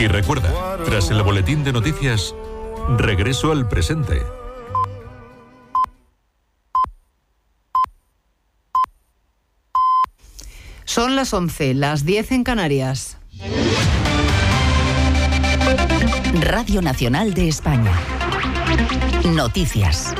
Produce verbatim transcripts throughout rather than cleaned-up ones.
Y recuerda, tras el boletín de noticias, regreso al presente. Son las once, las diez en Canarias. Radio Nacional de España. Noticias.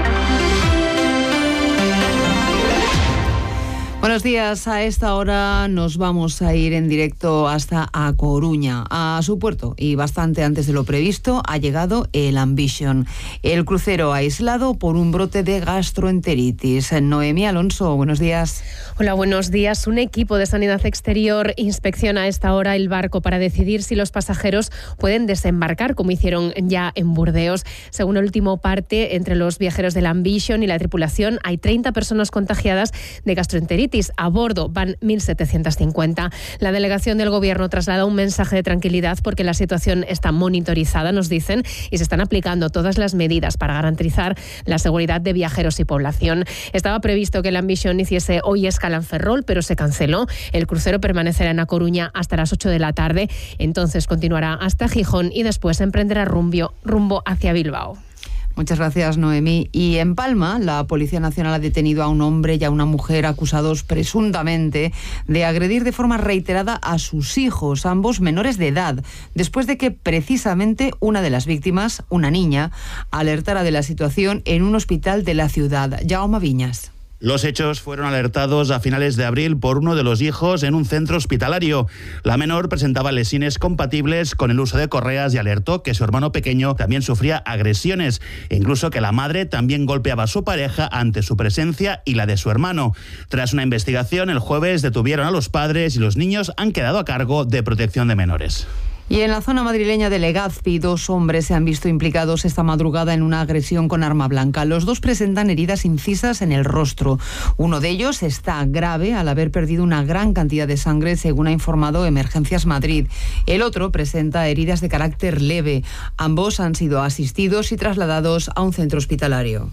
Buenos días, a esta hora nos vamos a ir en directo hasta A Coruña, a su puerto, y bastante antes de lo previsto ha llegado el Ambition, el crucero aislado por un brote de gastroenteritis. Noemí Alonso, buenos días. Hola, buenos días. Un equipo de Sanidad Exterior inspecciona a esta hora el barco para decidir si los pasajeros pueden desembarcar, como hicieron ya en Burdeos. Según el último parte, entre los viajeros del Ambition y la tripulación hay treinta personas contagiadas de gastroenteritis. A bordo van mil setecientos cincuenta. La delegación del Gobierno traslada un mensaje de tranquilidad porque la situación está monitorizada, nos dicen, y se están aplicando todas las medidas para garantizar la seguridad de viajeros y población. Estaba previsto que el Ambition hiciese hoy escala en Ferrol, pero se canceló. El crucero permanecerá en A Coruña hasta las ocho de la tarde. Entonces continuará hasta Gijón y después emprenderá rumbo, rumbo hacia Bilbao. Muchas gracias, Noemí. Y en Palma, la Policía Nacional ha detenido a un hombre y a una mujer acusados presuntamente de agredir de forma reiterada a sus hijos, ambos menores de edad, después de que precisamente una de las víctimas, una niña, alertara de la situación en un hospital de la ciudad. Jaume Viñas. Los hechos fueron alertados a finales de abril por uno de los hijos en un centro hospitalario. La menor presentaba lesiones compatibles con el uso de correas y alertó que su hermano pequeño también sufría agresiones e incluso que la madre también golpeaba a su pareja ante su presencia y la de su hermano. Tras una investigación, el jueves detuvieron a los padres y los niños han quedado a cargo de protección de menores. Y en la zona madrileña de Legazpi, dos hombres se han visto implicados esta madrugada en una agresión con arma blanca. Los dos presentan heridas incisas en el rostro. Uno de ellos está grave al haber perdido una gran cantidad de sangre, según ha informado Emergencias Madrid. El otro presenta heridas de carácter leve. Ambos han sido asistidos y trasladados a un centro hospitalario.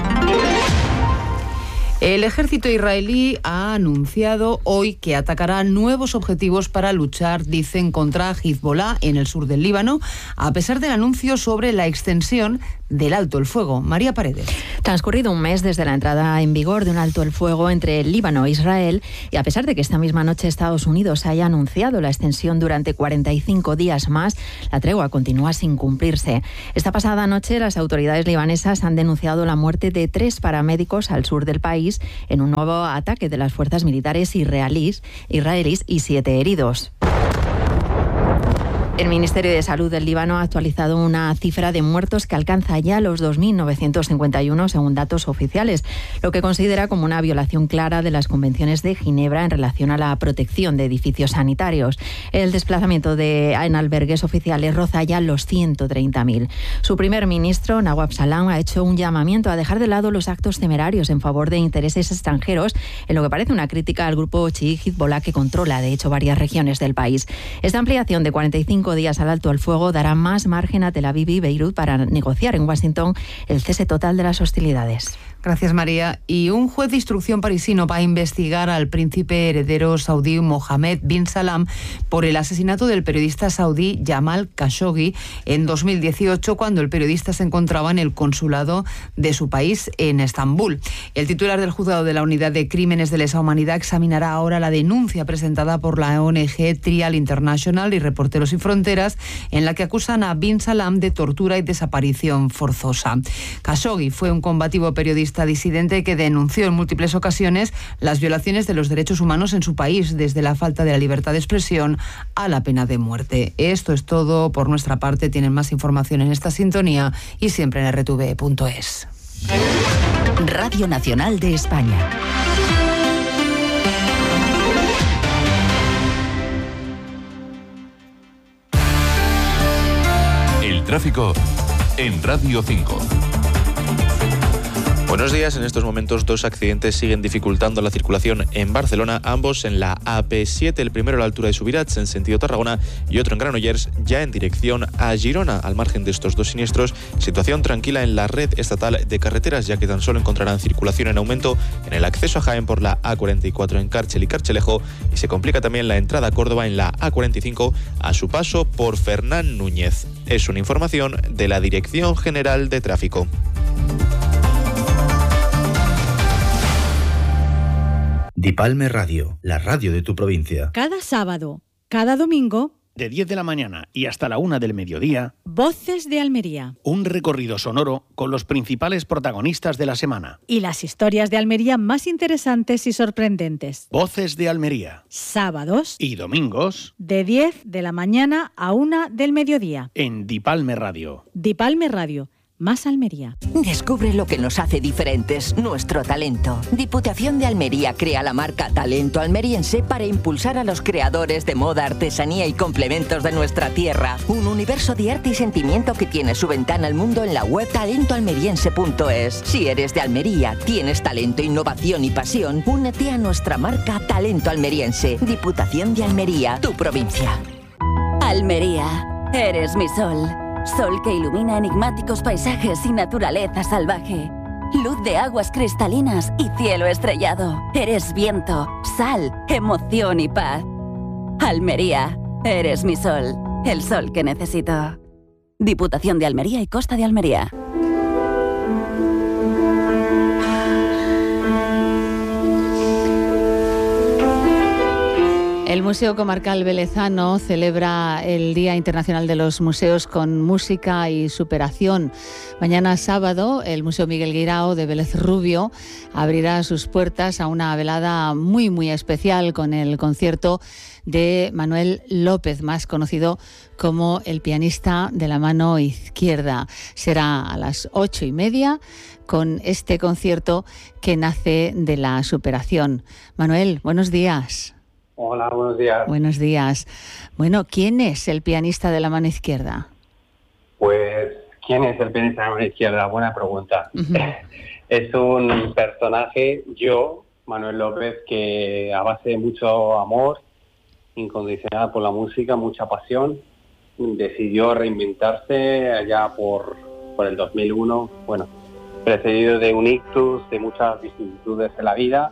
El ejército israelí ha anunciado hoy que atacará nuevos objetivos para luchar, dicen, contra Hezbollah en el sur del Líbano, a pesar del anuncio sobre la extensión del alto el fuego. María Paredes. Transcurrido un mes desde la entrada en vigor de un alto el fuego entre el Líbano e Israel, y a pesar de que esta misma noche Estados Unidos haya anunciado la extensión durante cuarenta y cinco días más, la tregua continúa sin cumplirse. Esta pasada noche las autoridades libanesas han denunciado la muerte de tres paramédicos al sur del país en un nuevo ataque de las fuerzas militares israelíes, israelíes y siete heridos. El Ministerio de Salud del Líbano ha actualizado una cifra de muertos que alcanza ya los dos mil novecientos cincuenta y uno según datos oficiales, lo que considera como una violación clara de las convenciones de Ginebra en relación a la protección de edificios sanitarios. El desplazamiento de, en albergues oficiales roza ya los ciento treinta mil. Su primer ministro, Nawab Salam, ha hecho un llamamiento a dejar de lado los actos temerarios en favor de intereses extranjeros, en lo que parece una crítica al grupo chií Hezbollah, que controla, de hecho, varias regiones del país. Esta ampliación de cuarenta y cinco días al alto al fuego dará más margen a Tel Aviv y Beirut para negociar en Washington el cese total de las hostilidades. Gracias, María. Y un juez de instrucción parisino va a investigar al príncipe heredero saudí Mohammed bin Salam por el asesinato del periodista saudí Jamal Khashoggi en dos mil dieciocho, cuando el periodista se encontraba en el consulado de su país en Estambul. El titular del juzgado de la Unidad de Crímenes de Lesa Humanidad examinará ahora la denuncia presentada por la O N G Trial International y Reporteros Sin Fronteras, en la que acusan a bin Salam de tortura y desaparición forzosa. Khashoggi fue un combativo periodista disidente que denunció en múltiples ocasiones las violaciones de los derechos humanos en su país, desde la falta de la libertad de expresión a la pena de muerte. Esto es todo por nuestra parte. Tienen más información en esta sintonía y siempre en erre te ve punto es. Radio Nacional de España. El tráfico en Radio cinco. Buenos días. En estos momentos dos accidentes siguen dificultando la circulación en Barcelona, ambos en la A P siete, el primero a la altura de Subirats en sentido Tarragona y otro en Granollers ya en dirección a Girona. Al margen de estos dos siniestros, situación tranquila en la red estatal de carreteras, ya que tan solo encontrarán circulación en aumento en el acceso a Jaén por la A cuarenta y cuatro en Cárchel y Carchelejo, y se complica también la entrada a Córdoba en la A cuarenta y cinco a su paso por Fernán Núñez. Es una información de la Dirección General de Tráfico. Dipalme Radio, la radio de tu provincia. Cada sábado, cada domingo, de diez de la mañana y hasta la una del mediodía, Voces de Almería. Un recorrido sonoro con los principales protagonistas de la semana. Y las historias de Almería más interesantes y sorprendentes. Voces de Almería. Sábados y domingos, de diez de la mañana a una del mediodía. En Dipalme Radio. Dipalme Radio. Más Almería. Descubre lo que nos hace diferentes, nuestro talento. Diputación de Almería crea la marca Talento Almeriense para impulsar a los creadores de moda, artesanía y complementos de nuestra tierra. Un universo de arte y sentimiento que tiene su ventana al mundo en la web talento almeriense punto es. Si eres de Almería, tienes talento, innovación y pasión, únete a nuestra marca Talento Almeriense. Diputación de Almería, tu provincia. Almería, eres mi sol. Sol que ilumina enigmáticos paisajes y naturaleza salvaje. Luz de aguas cristalinas y cielo estrellado. Eres viento, sal, emoción y paz. Almería, eres mi sol. El sol que necesito. Diputación de Almería y Costa de Almería. El Museo Comarcal Velezano celebra el Día Internacional de los Museos con música y superación. Mañana sábado, el Museo Miguel Guirao de Vélez Rubio abrirá sus puertas a una velada muy, muy especial con el concierto de Manuel López, más conocido como el pianista de la mano izquierda. Será a las ocho y media con este concierto que nace de la superación. Manuel, buenos días. Hola, buenos días. Buenos días. Bueno, ¿quién es el pianista de la mano izquierda? Pues, ¿quién es el pianista de la mano izquierda? Buena pregunta. Uh-huh. Es un personaje, yo, Manuel López, que a base de mucho amor incondicional por la música, mucha pasión, decidió reinventarse allá por, por el dos mil uno, bueno, precedido de un ictus, de muchas vicisitudes en la vida,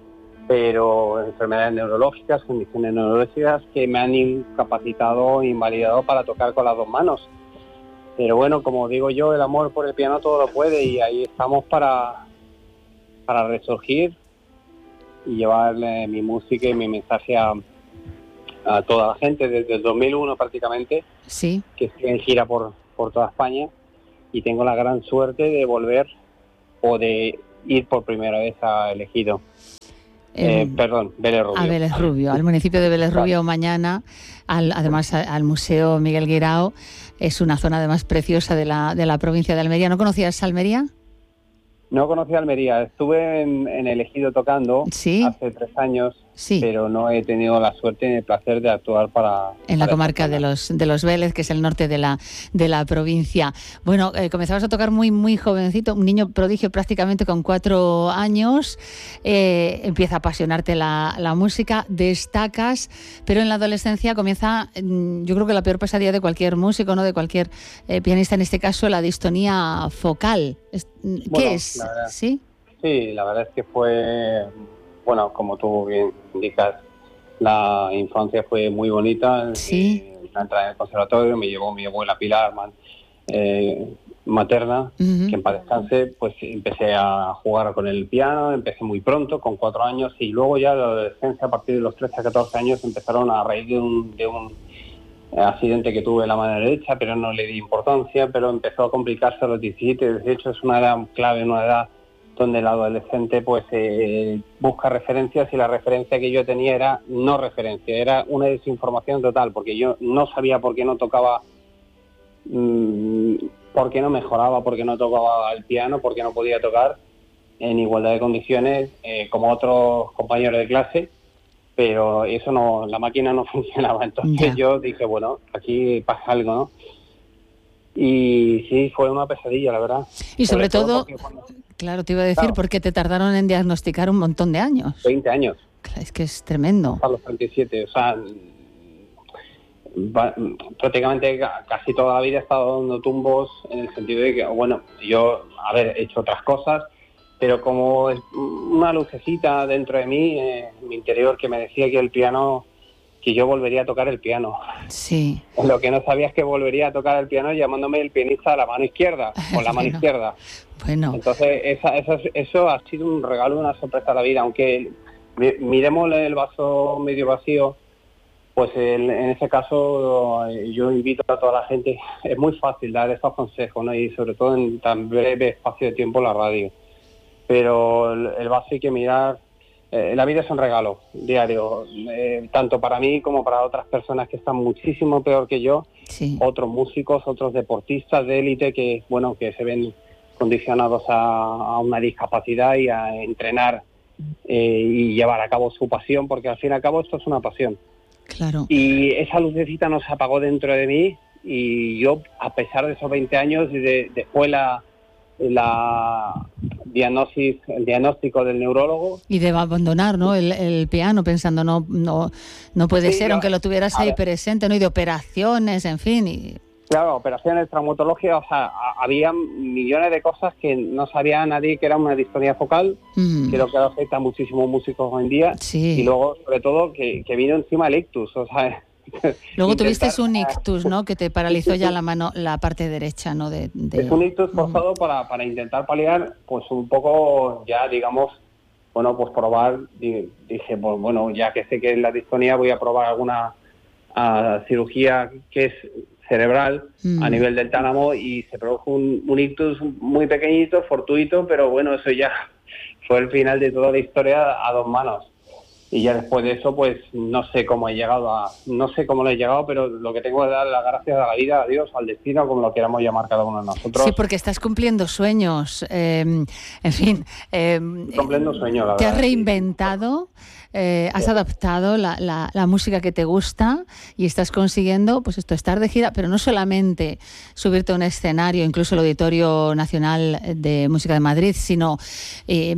pero enfermedades neurológicas, condiciones neurológicas que me han incapacitado, invalidado para tocar con las dos manos. Pero bueno, como digo yo, el amor por el piano todo lo puede y ahí estamos para, para resurgir y llevarle mi música y mi mensaje a, a toda la gente desde el dos mil uno prácticamente, sí, que estoy en gira por, por toda España y tengo la gran suerte de volver o de ir por primera vez a Elegido. Eh, eh, perdón, Vélez Rubio. A Vélez Rubio, al municipio de Vélez Rubio claro. Mañana, al, además a, al Museo Miguel Guirao, es una zona además preciosa de la, de la provincia de Almería. ¿No conocías Almería? No conocí Almería, estuve en, en Elegido tocando ¿Sí? hace tres años, sí. pero no he tenido la suerte ni el placer de actuar para... En para la comarca de los de los Vélez, que es el norte de la de la provincia. Bueno, eh, comenzabas a tocar muy muy jovencito, un niño prodigio prácticamente con cuatro años, eh, empieza a apasionarte la, la música, destacas, pero en la adolescencia comienza, yo creo que la peor pesadilla de cualquier músico, no de cualquier eh, pianista, en este caso, la distonía focal. ¿Qué bueno, es? Verdad, ¿Sí? Sí, la verdad es que fue, bueno, como tú bien indicas, la infancia fue muy bonita. Sí. Eh, la entrada en el conservatorio me llevó mi abuela Pilar man, eh, materna, uh-huh. que en paz descanse, pues empecé a jugar con el piano, empecé muy pronto, con cuatro años, y luego ya la adolescencia, a partir de los trece a catorce años, empezaron a raíz de un... De un accidente que tuve en la mano derecha, pero no le di importancia, pero empezó a complicarse a los diecisiete, dieciocho, es una edad clave, una edad donde el adolescente pues eh, busca referencias y la referencia que yo tenía era no referencia, era una desinformación total, porque yo no sabía por qué no tocaba, mmm, por qué no mejoraba, por qué no tocaba el piano, por qué no podía tocar en igualdad de condiciones eh, como otros compañeros de clase. Pero eso no, la máquina no funcionaba. Entonces yeah. yo dije, bueno, aquí pasa algo, ¿no? Y sí, fue una pesadilla, la verdad. Y sobre, sobre todo, todo cuando... Claro, te iba a decir, Claro. porque te tardaron en diagnosticar un montón de años. veinte años. Es que es tremendo. A los treinta y siete, o sea, va- prácticamente ca- casi toda la vida he estado dando tumbos en el sentido de que, bueno, yo, a ver, he hecho otras cosas, pero como es una lucecita dentro de mí, eh, en mi interior, que me decía que el piano, que yo volvería a tocar el piano. Sí. Lo que no sabía es que volvería a tocar el piano llamándome el pianista a la mano izquierda, con la mano Bueno. izquierda. Bueno. Entonces, esa, eso, eso ha sido un regalo, una sorpresa a la vida, aunque mi- miremos el vaso medio vacío, pues el- en ese caso eh, yo invito a toda la gente, es muy fácil dar estos consejos, ¿no? Y sobre todo en tan breve espacio de tiempo en la radio, pero el, el vaso hay que mirar, eh, la vida es un regalo diario, eh, tanto para mí como para otras personas que están muchísimo peor que yo, sí. otros músicos, otros deportistas de élite que, bueno, que se ven condicionados a, a una discapacidad y a entrenar eh, y llevar a cabo su pasión, porque al fin y al cabo esto es una pasión. Claro. Y esa lucecita no se apagó dentro de mí y yo, a pesar de esos veinte años, de, después la, la diagnosis, el diagnóstico del neurólogo. Y de abandonar, ¿no? El, el piano pensando, no, no, no puede Sí, ser, yo- aunque lo tuvieras a ahí ver. presente, ¿no? Y de operaciones, en fin. Y... Claro, operaciones, traumatología, o sea, a- había millones de cosas que no sabía nadie que era una distonía focal, Mm. que lo que afecta a muchísimos músicos hoy en día. Sí. Y luego, sobre todo, que, que vino encima el ictus, o sea... Luego intentar- tuviste un ictus, ¿no? Que te paralizó ya la mano, la parte derecha, ¿no? De, de- Es un ictus forzado para, para intentar paliar, pues un poco, ya digamos, bueno, pues probar, di- dije, pues bueno, ya que sé que es la distonía, voy a probar alguna ah, cirugía que es cerebral Mm. a nivel del tálamo y se produjo un, un ictus muy pequeñito, fortuito, pero bueno, eso ya fue el final de toda la historia a dos manos. Y ya después de eso, pues no sé cómo he llegado a, no sé cómo le he llegado, pero lo que tengo que dar las gracias a la vida, a Dios, al destino, como lo queramos llamar cada uno de nosotros. Sí, porque estás cumpliendo sueños. eh, en fin, eh, Cumpliendo sueños, la te has verdad. reinventado, eh, has adaptado la, la- la música que te gusta y estás consiguiendo, pues esto, estar de gira, pero no solamente subirte a un escenario, incluso el Auditorio Nacional de Música de Madrid, sino eh,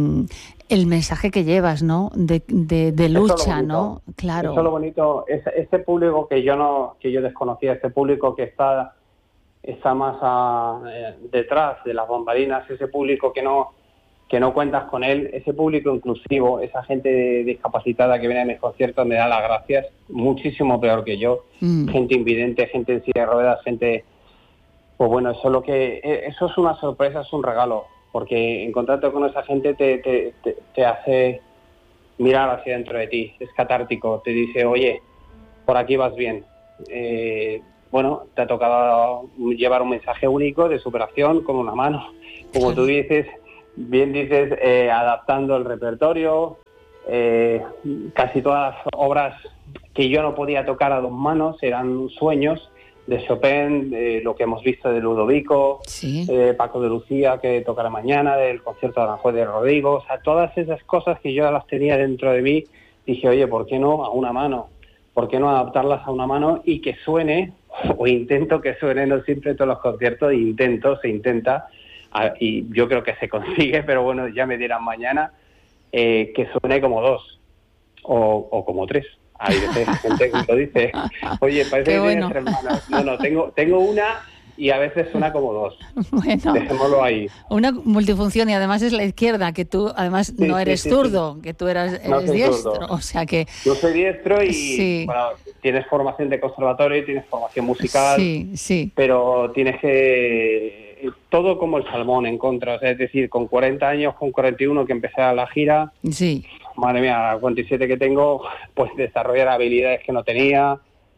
el mensaje que llevas, ¿no? De, de- de Eso es lo lucha, bonito. ¿no? Claro. Eso es lo bonito, ese, ese público que yo no, que yo desconocía, ese público que está, está más a- eh, detrás de las bombarinas, ese público que no, que no cuentas con él, ese público inclusivo, esa gente discapacitada que viene a mis conciertos me da las gracias, muchísimo peor que yo, Mm. gente invidente, gente en silla de ruedas, gente, pues bueno, eso es lo que, eh, eso es una sorpresa, es un regalo, porque encontrarte con esa gente te, te, te, te hace mirar hacia dentro de ti, es catártico, te dice, oye, por aquí vas bien. Eh, bueno, te ha tocado llevar un mensaje único de superación con una mano, como tú dices, bien dices, eh, adaptando el repertorio, eh, casi todas las obras que yo no podía tocar a dos manos eran sueños de Chopin, de lo que hemos visto de Ludovico, Sí. eh, Paco de Lucía, que tocará mañana, del concierto de Aranjuez de Rodrigo, o sea, todas esas cosas que yo las tenía dentro de mí, dije, oye, ¿por qué no a una mano? ¿Por qué no adaptarlas a una mano y que suene, o intento que suene, no siempre en todos los conciertos, intento, se intenta, a- y yo creo que se consigue, pero bueno, ya me dirán mañana, eh, que suene como dos, o, o como tres. Hay veces gente que lo dice, oye, parece Qué que bueno. tienes tres manos. No, no, tengo, tengo una y a veces suena como dos. Bueno, Dejémoslo ahí. una multifunción y además es la izquierda, que tú además Sí, no sí, eres sí, zurdo, que tú eras, No eres soy diestro, zurdo. o sea que Yo soy diestro y Sí. bueno, tienes formación de conservatorio, tienes formación musical, sí, sí. pero tienes que... Todo como el salmón en contra, o sea, es decir, con cuarenta años, con cuarenta y uno que empecé a la gira, Sí. madre mía, a cuarenta y siete que tengo, pues desarrollar habilidades que no tenía.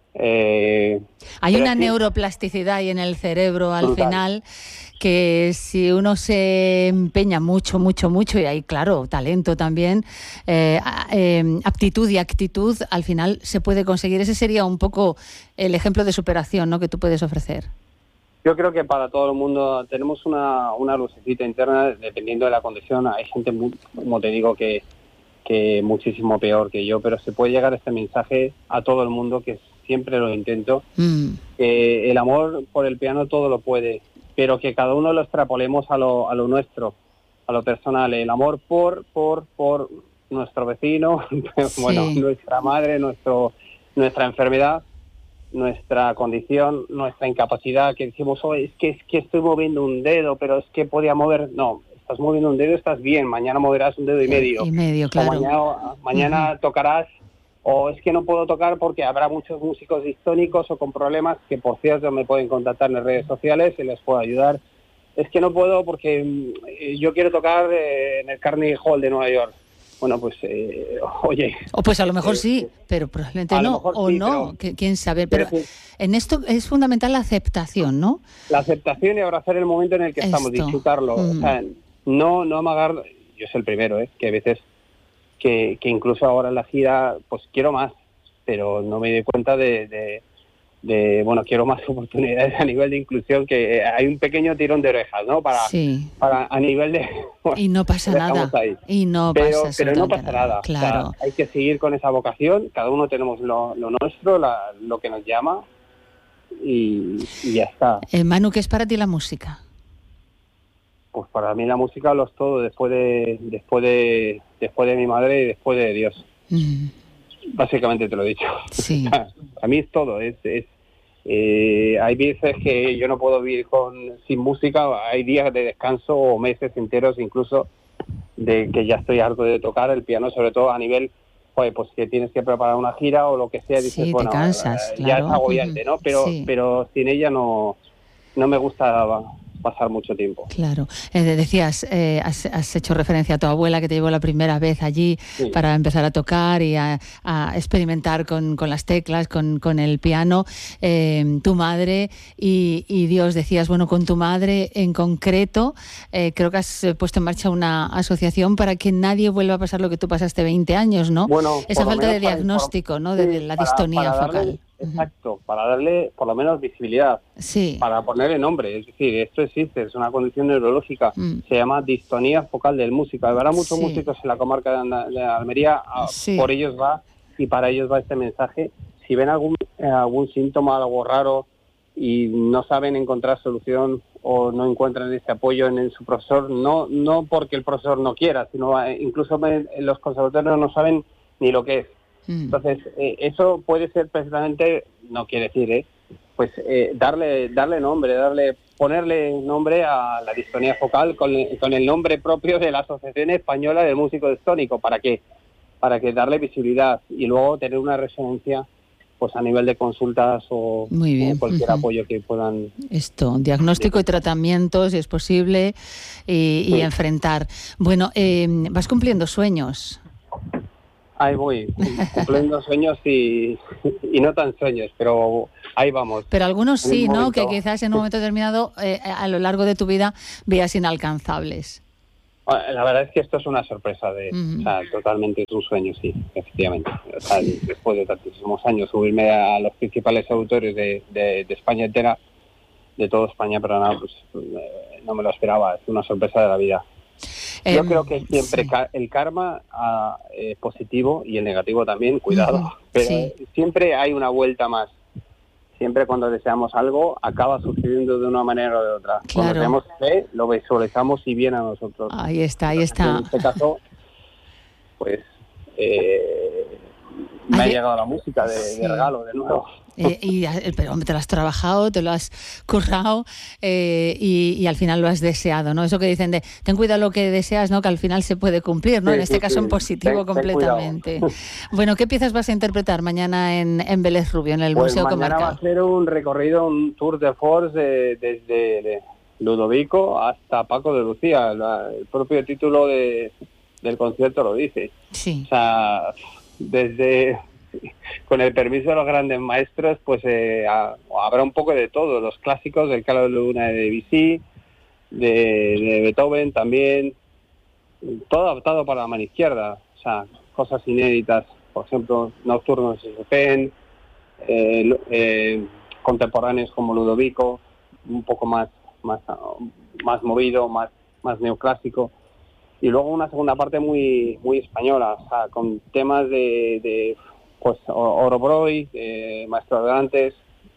Eh, Hay pero una sí, neuroplasticidad ahí en el cerebro al Brutal. final que si uno se empeña mucho, mucho, mucho, y hay, claro, talento también, eh, a- eh, aptitud y actitud, al final se puede conseguir. Ese sería un poco el ejemplo de superación, ¿no?, que tú puedes ofrecer. Yo creo que para todo el mundo tenemos una, una lucecita interna, dependiendo de la condición. Hay gente, muy, como te digo, que, que muchísimo peor que yo, pero se puede llegar este mensaje a todo el mundo, que siempre lo intento, Mm. que el amor por el piano todo lo puede, pero que cada uno lo extrapolemos a lo, a lo nuestro. a lo personal, el amor por, por, por nuestro vecino, sí. bueno, nuestra madre, nuestro, nuestra enfermedad, nuestra condición, nuestra incapacidad, que decimos, oh, es que es que estoy moviendo un dedo, pero es que podía mover, no, estás moviendo un dedo, estás bien, mañana moverás un dedo y medio. Y medio, claro. O mañana, mañana uh-huh. tocarás, o es que no puedo tocar porque habrá muchos músicos distónicos o con problemas que, por cierto, me pueden contactar en las redes sociales y les puedo ayudar. Es que no puedo porque yo quiero tocar eh, en el Carnegie Hall de Nueva York. Bueno, pues, eh, oye... O pues a lo mejor eh, sí, pero probablemente no, o sí, no, pero, quién sabe. Pero, pero en esto es fundamental la aceptación, ¿no? La aceptación y abrazar el momento en el que esto. estamos, disfrutarlo. Mm. O sea, no, no amagar... Yo soy el primero, ¿eh? Que a veces, que, que incluso ahora en la gira, pues quiero más, pero no me doy cuenta de... de de bueno, quiero más oportunidades a nivel de inclusión, que hay un pequeño tirón de orejas, ¿no? Para, sí. para a nivel de... Bueno, y no pasa nada. Ahí. Y no pero, pasa Pero no pasa nada. Claro. O sea, hay que seguir con esa vocación, cada uno tenemos lo, lo nuestro, la, lo que nos llama, y, y ya está. Eh, Manu, ¿qué es para ti la música? Pues para mí la música lo es todo, después de, después de, después de mi madre y después de Dios. Mm. Básicamente te lo he dicho. Sí. A mí es todo, es... es Eh, hay veces que yo no puedo vivir con sin música, hay días de descanso o meses enteros incluso de que ya estoy harto de tocar el piano, sobre todo a nivel, pues, pues que tienes que preparar una gira o lo que sea, dices, sí, bueno, te cansas, ya claro. es agobiante, ¿no? Pero, sí. pero sin ella no, no me gusta pasar mucho tiempo. Claro. Eh, decías, eh, has, has hecho referencia a tu abuela que te llevó la primera vez allí sí. para empezar a tocar y a, a experimentar con, con las teclas, con, con el piano. Eh, tu madre y, y Dios, decías, bueno, con tu madre en concreto, eh, creo que has puesto en marcha una asociación para que nadie vuelva a pasar lo que tú pasaste veinte años, ¿no? Bueno, esa falta de para, diagnóstico, para, ¿no? Sí, de la para, distonía para darle, focal. Exacto, para darle por lo menos visibilidad, sí. para ponerle nombre, es decir, esto existe, es una condición neurológica, mm. se llama distonía focal del músico. Habrá muchos sí. músicos en la comarca de, de Almería, sí. por ellos va y para ellos va este mensaje. Si ven algún eh, algún síntoma, algo raro y no saben encontrar solución o no encuentran ese apoyo en, en su profesor, no no porque el profesor no quiera, sino eh, incluso en los conservatorios no saben ni lo que es. Entonces, eh, eso puede ser precisamente, no quiere decir, ¿eh? pues eh, darle darle nombre, darle ponerle nombre a la distonía focal con, con el nombre propio de la Asociación Española de Músicos Distónicos, ¿para qué? Para que darle visibilidad y luego tener una resonancia pues a nivel de consultas o, Muy bien. o cualquier uh-huh. apoyo que puedan... Esto, diagnóstico y tratamiento, si es posible, y, y sí. enfrentar. Bueno, eh, vas cumpliendo sueños. Ahí voy, cumpliendo sueños y, y no tan sueños, pero ahí vamos. Pero algunos sí, ¿no? Que quizás en un momento determinado, eh, a lo largo de tu vida, veas inalcanzables. La verdad es que esto es una sorpresa, de, uh-huh. o sea, totalmente es un sueño, sí, efectivamente. O sea, después de tantísimos años, subirme a los principales auditorios de, de, de España entera, de toda España, pero nada, pues eh, no me lo esperaba, es una sorpresa de la vida. Yo eh, creo que siempre sí. ca- el karma ah, es eh, positivo y el negativo también, cuidado, uh-huh. pero sí. siempre hay una vuelta más. Siempre cuando deseamos algo, acaba sucediendo de una manera o de otra. Claro. Cuando tenemos fe, lo visualizamos y viene a nosotros. Ahí está, ahí está. En este caso, pues, eh, me ha llegado la música de, sí. de regalo, de nuevo. Eh, y, pero te lo has trabajado, te lo has currado eh, y, y al final lo has deseado, ¿no? Eso que dicen de ten cuidado lo que deseas, ¿no? Que al final se puede cumplir, ¿no? Sí, en este sí, caso sí. en positivo ten, completamente. Ten bueno, ¿qué piezas vas a interpretar mañana en, en Vélez Rubio, en el pues Museo Comarcal? Mañana va a ser un recorrido, un tour de force eh, desde Ludovico hasta Paco de Lucía. La, el propio título de, del concierto lo dice. Sí. O sea, desde... con el permiso de los grandes maestros, pues eh, a, habrá un poco de todo, los clásicos del Calo de Luna de Debussy, de, de Beethoven también, todo adaptado para la mano izquierda, o sea, cosas inéditas, por ejemplo, nocturnos de Chopin, eh, eh, contemporáneos como Ludovico, un poco más más más movido, más más neoclásico, y luego una segunda parte muy muy española, o sea, con temas de, de pues Orobroy, eh, Maestro Adelantes,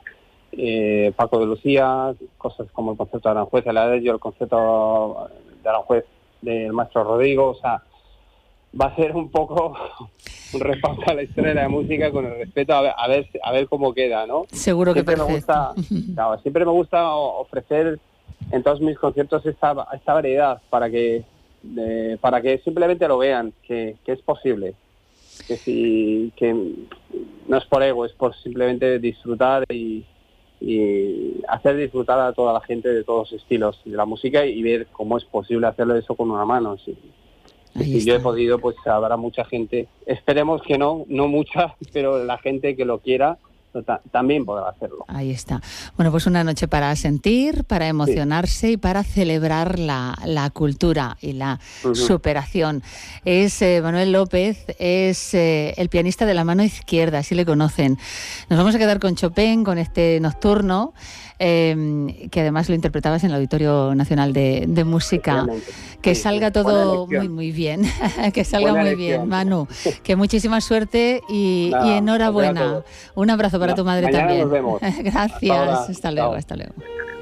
eh, Paco de Lucía, cosas como el concepto de Aranjuez, el Adagio, el concepto de Aranjuez, del maestro Rodrigo, o sea, va a ser un poco un repaso a la historia de la música con el respeto a ver, a ver, a ver cómo queda, ¿no? Seguro que siempre perfecto. Me gusta, claro, siempre me gusta ofrecer en todos mis conciertos esta, esta variedad para que de, para que simplemente lo vean, que, que es posible, que si que no es por ego, es por simplemente disfrutar y, y hacer disfrutar a toda la gente de todos los estilos de la música y ver cómo es posible hacerlo eso con una mano. Sí. Si yo he podido, pues habrá mucha gente, esperemos que no, no mucha, pero la gente que lo quiera también podrá hacerlo. Ahí está. Bueno, pues una noche para sentir, para emocionarse sí. y para celebrar la, la cultura y la uh-huh. superación. Es eh, Manuel López, es eh, el pianista de la mano izquierda, así le conocen. Nos vamos a quedar con Chopin, con este nocturno, eh, que además lo interpretabas en el Auditorio Nacional de, de Música. Que sí, salga todo muy, muy bien. que salga Buena muy lección. bien, Manu. Que muchísima suerte y, Nada, y enhorabuena. Un abrazo para tu madre Mañana también. Nos vemos. Gracias. Hasta, hasta luego, hasta luego.